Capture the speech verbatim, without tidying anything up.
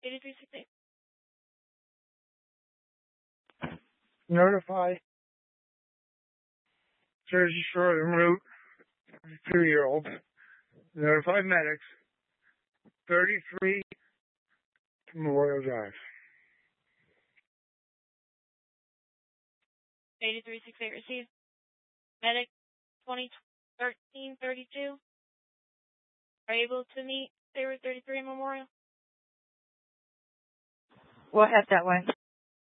eighty-three sixty-eight. Notify Jersey Shore en route, two-year-old. Notify medics, thirty-three Memorial Drive. eighty-three sixty-eight received. Medic twenty thirteen thirty-two. Are you able to meet Favorite thirty-three Memorial? We'll head that way.